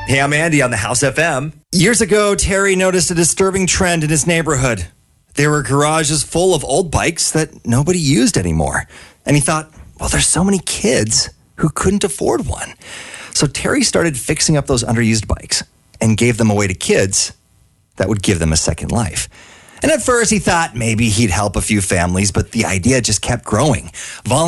Hey, I'm Andy on the House FM. Years ago, Terry noticed a disturbing trend in his neighborhood. There were garages full of old bikes that nobody used anymore. And he thought, well, there's so many kids who couldn't afford one. So Terry started fixing up those underused bikes and gave them away to kids that would give them a second life. And at first he thought maybe he'd help a few families, but the idea just kept growing.